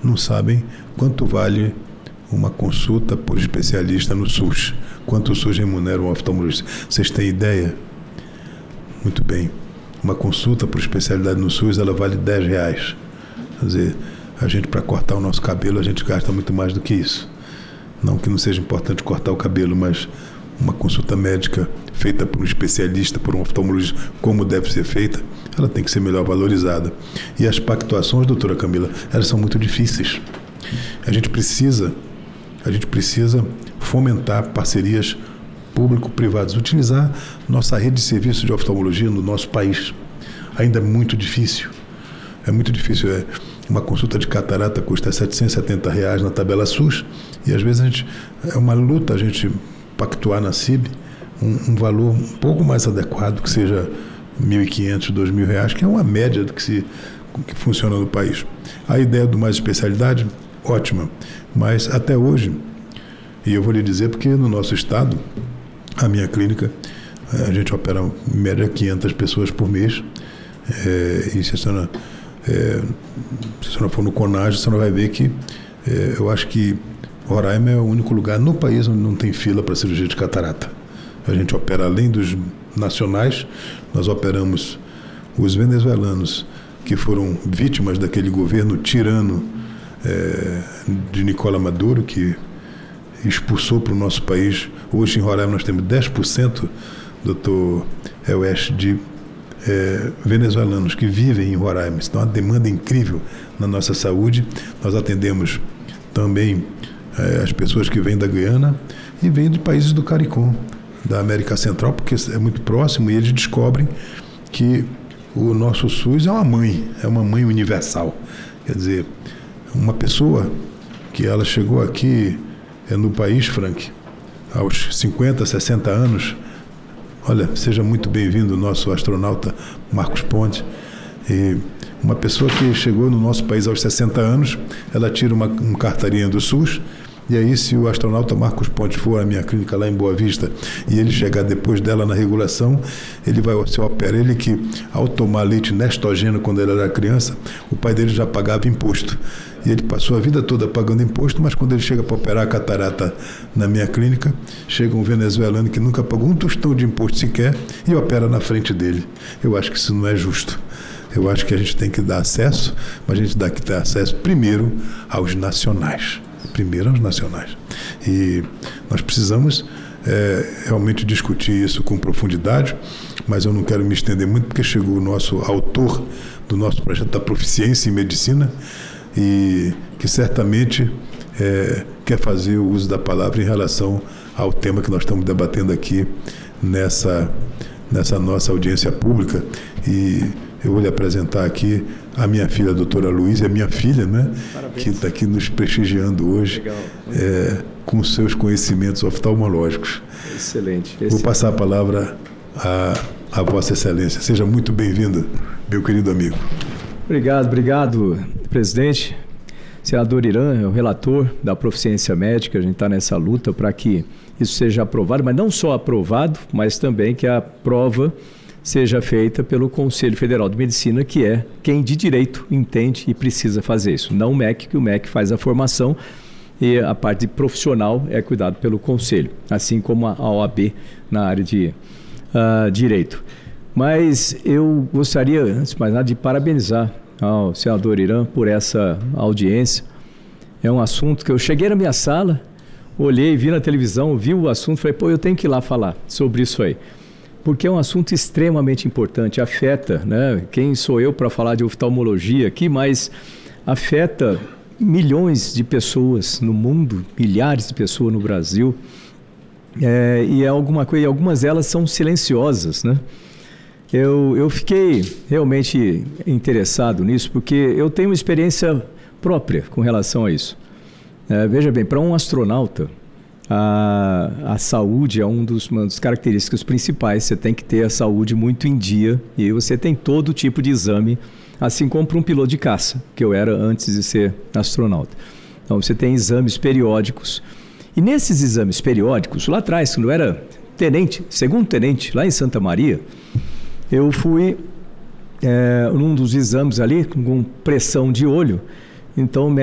não sabem quanto vale uma consulta por especialista no SUS. Quanto o SUS remunera um oftalmologista? Vocês têm ideia? Muito bem. Uma consulta por especialidade no SUS, ela vale R$10. Quer dizer, a gente, para cortar o nosso cabelo, a gente gasta muito mais do que isso. Não que não seja importante cortar o cabelo, mas uma consulta médica feita por um especialista, por um oftalmologista, como deve ser feita, ela tem que ser melhor valorizada. E as pactuações, doutora Camila, elas são muito difíceis. A gente precisa fomentar parcerias público-privadas, utilizar nossa rede de serviços de oftalmologia no nosso país. Ainda é muito difícil. É muito difícil. Uma consulta de catarata custa R$770 na tabela SUS, e às vezes é uma luta a gente pactuar na CIB um valor um pouco mais adequado, que seja R$1.500, R$2.000, que é uma média do que funciona no país. A ideia do mais especialidade, ótima, mas até hoje, e eu vou lhe dizer porque no nosso estado, a minha clínica, a gente opera em média 500 pessoas por mês, e se a senhora for no CONAGE, você não vai ver que eu acho que Roraima é o único lugar no país onde não tem fila para cirurgia de catarata. A gente opera além dos nacionais, nós operamos os venezuelanos que foram vítimas daquele governo tirano de Nicolás Maduro, que expulsou para o nosso país. Hoje em Roraima nós temos 10%, doutor Elwes, de venezuelanos que vivem em Roraima. Isso é uma demanda incrível na nossa saúde. Nós atendemos também as pessoas que vêm da Guiana e vêm de países do CARICOM, da América Central, porque é muito próximo, e eles descobrem que o nosso SUS é uma mãe universal. Quer dizer, uma pessoa que ela chegou aqui no país, Frank, aos 50, 60 anos, olha, seja muito bem-vindo o nosso astronauta Marcos Pontes. E uma pessoa que chegou no nosso país aos 60 anos, ela tira uma carteirinha do SUS, e aí se o astronauta Marcos Pontes for à minha clínica lá em Boa Vista e ele chegar depois dela na regulação, ele vai se opera. Ele que, ao tomar leite nestogênio quando ele era criança, o pai dele já pagava imposto. E ele passou a vida toda pagando imposto, mas quando ele chega para operar a catarata na minha clínica, chega um venezuelano que nunca pagou um tostão de imposto sequer e opera na frente dele. Eu acho que isso não é justo. Eu acho que a gente tem que dar acesso, mas a gente tem que dar acesso primeiro aos nacionais. E nós precisamos realmente discutir isso com profundidade, mas eu não quero me estender muito, porque chegou o nosso autor do nosso projeto da proficiência em medicina, e que certamente quer fazer o uso da palavra em relação ao tema que nós estamos debatendo aqui nessa nossa audiência pública. E eu vou lhe apresentar aqui a minha filha, a doutora Luísa, minha filha, né? Parabéns. Que está aqui nos prestigiando hoje, com seus conhecimentos oftalmológicos. Excelente. Vou passar a palavra a Vossa Excelência. Seja muito bem-vindo, meu querido amigo. Obrigado, presidente. Senador Irã é o relator da proficiência médica. A gente está nessa luta para que isso seja aprovado, mas não só aprovado, mas também que a prova seja feita pelo Conselho Federal de Medicina, que é quem de direito entende e precisa fazer isso. Não o MEC, que o MEC faz a formação e a parte profissional é cuidado pelo Conselho, assim como a OAB na área de direito. Mas eu gostaria, antes de mais nada, de parabenizar ao senador Irã por essa audiência. É um assunto que eu cheguei na minha sala, olhei, vi na televisão, vi o assunto, falei, eu tenho que ir lá falar sobre isso aí. Porque é um assunto extremamente importante, afeta, né? Quem sou eu para falar de oftalmologia aqui, mas afeta milhões de pessoas no mundo, milhares de pessoas no Brasil, e é alguma coisa, e algumas delas são silenciosas, né? Eu fiquei realmente interessado nisso, porque eu tenho uma experiência própria com relação a isso. Veja bem, para um astronauta, a saúde é uma das características principais. Você tem que ter a saúde muito em dia e você tem todo tipo de exame, assim como para um piloto de caça, que eu era antes de ser astronauta. Então você tem exames periódicos, e nesses exames periódicos, lá atrás, quando eu era segundo tenente, lá em Santa Maria, eu fui num dos exames ali com pressão de olho. Então